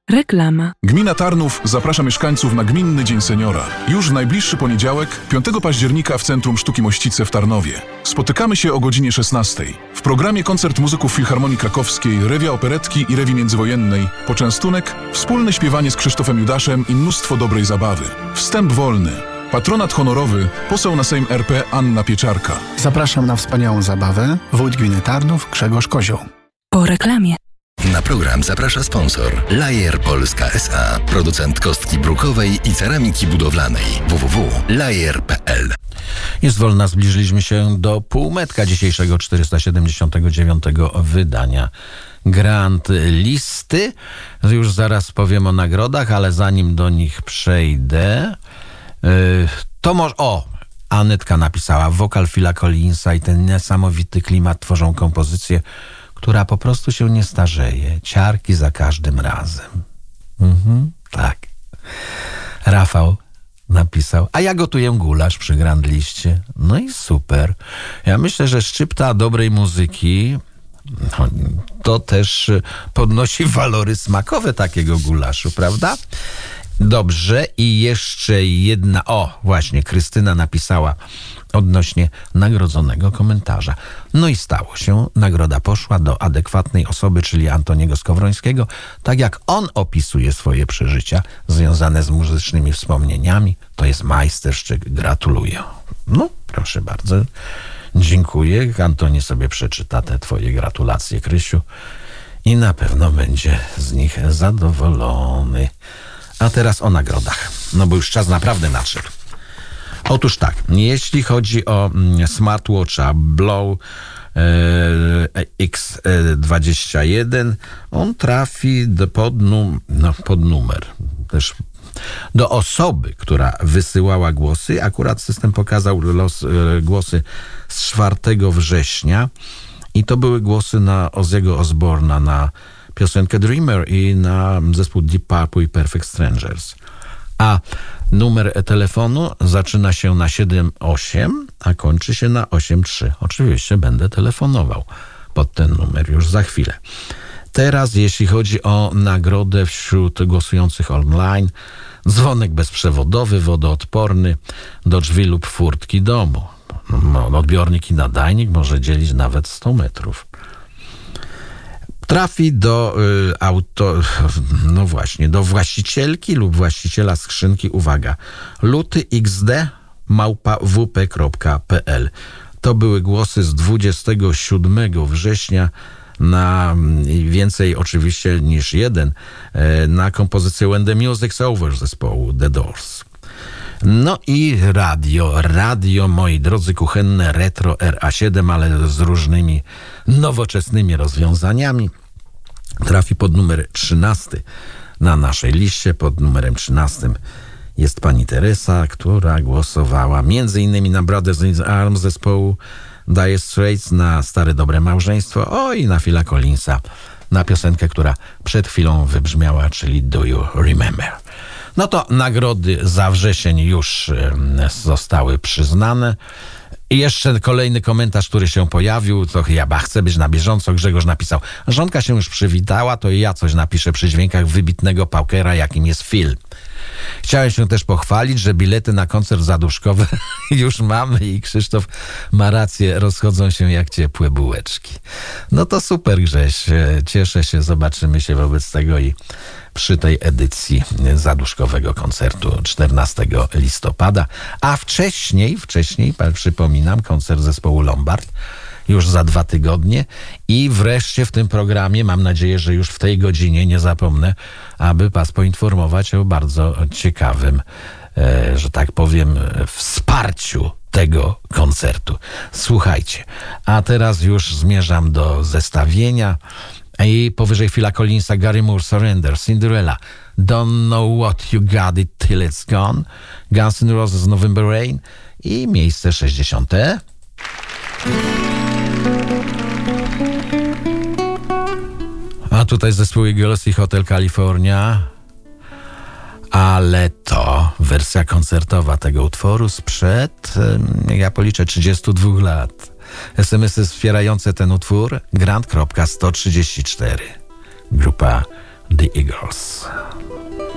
Reklama. Gmina Tarnów zaprasza mieszkańców na Gminny Dzień Seniora. Już w najbliższy poniedziałek, 5 października w Centrum Sztuki Mościce w Tarnowie. Spotykamy się o godzinie 16. W programie koncert muzyków Filharmonii Krakowskiej, rewia operetki i rewii międzywojennej, poczęstunek, wspólne śpiewanie z Krzysztofem Judaszem i mnóstwo dobrej zabawy. Wstęp wolny. Patronat honorowy, poseł na Sejm RP Anna Pieczarka. Zapraszam na wspaniałą zabawę. Wójt Gminy Tarnów Grzegorz Kozioł. Po reklamie. Na program zaprasza sponsor Lajer Polska S.A. Producent kostki brukowej i ceramiki budowlanej. www.lajer.pl. Jest wolna, zbliżyliśmy się do półmetka dzisiejszego 479 wydania Grand Listy. Już zaraz powiem o nagrodach, ale zanim do nich przejdę, to może... Anetka napisała, wokal Phila Collinsa i ten niesamowity klimat tworzą kompozycję, która po prostu się nie starzeje. Ciarki za każdym razem. Tak. Rafał napisał, a ja gotuję gulasz przy Grand Liście. No i super. Ja myślę, że szczypta dobrej muzyki to też podnosi walory smakowe takiego gulaszu, prawda? Dobrze, i jeszcze jedna, właśnie Krystyna napisała odnośnie nagrodzonego komentarza. No i stało się, nagroda poszła do adekwatnej osoby, czyli Antoniego Skowrońskiego, tak jak on opisuje swoje przeżycia związane z muzycznymi wspomnieniami. To jest majstersztyk, gratuluję. No, proszę bardzo, dziękuję. Antoni sobie przeczyta te twoje gratulacje, Krysiu, i na pewno będzie z nich zadowolony. A teraz o nagrodach, no bo już czas naprawdę nadszedł. Otóż tak, jeśli chodzi o smartwatcha Blow X21, on trafi pod numer. Też do osoby, która wysyłała głosy. Akurat system pokazał głosy z 4 września i to były głosy na Ozzy'ego Osbourne'a, na piosenkę Dreamer i na zespół Deep Purple i Perfect Strangers. A numer telefonu zaczyna się na 78, a kończy się na 83. Oczywiście będę telefonował pod ten numer już za chwilę. Teraz jeśli chodzi o nagrodę wśród głosujących online, dzwonek bezprzewodowy, wodoodporny do drzwi lub furtki domu. Odbiornik i nadajnik może dzielić nawet 100 metrów. Trafi do do właścicielki lub właściciela skrzynki, uwaga, lutyxd@wp.pl. To były głosy z 27 września na więcej oczywiście niż jeden, na kompozycję When the Music's Over zespołu The Doors. No i radio, moi drodzy, kuchenne retro RA7, ale z różnymi nowoczesnymi rozwiązaniami. Trafi pod numer 13 na naszej liście. Pod numerem 13 jest pani Teresa, która głosowała m.in. na Brothers in Arms zespołu Dire Straits, na Stare Dobre Małżeństwo, i na Phila Collinsa, na piosenkę, która przed chwilą wybrzmiała, czyli Do You Remember. No to nagrody za wrzesień już zostały przyznane. I jeszcze kolejny komentarz, który się pojawił, to ja chcę być na bieżąco. Grzegorz napisał, żonka się już przywitała, to i ja coś napiszę przy dźwiękach wybitnego paukera, jakim jest Phil. Chciałem się też pochwalić, że bilety na koncert zaduszkowy już mamy i Krzysztof ma rację, rozchodzą się jak ciepłe bułeczki. No to super, Grześ, cieszę się, zobaczymy się wobec tego i przy tej edycji zaduszkowego koncertu 14 listopada, a wcześniej, przypominam, koncert zespołu Lombard już za 2 tygodnie i wreszcie w tym programie, mam nadzieję, że już w tej godzinie nie zapomnę, aby was poinformować o bardzo ciekawym, że tak powiem, wsparciu tego koncertu. Słuchajcie, a teraz już zmierzam do zestawienia. I powyżej Phila Collinsa, Gary Moore, Surrender, Cinderella, Don't Know What You Got It Till It's Gone, Guns N' Roses, November Rain i miejsce 60. A tutaj zespół Eagles i Hotel California, ale to wersja koncertowa tego utworu sprzed, ja policzę, 32 lat. SMS-y wspierające ten utwór Grant.134. Grupa The Eagles.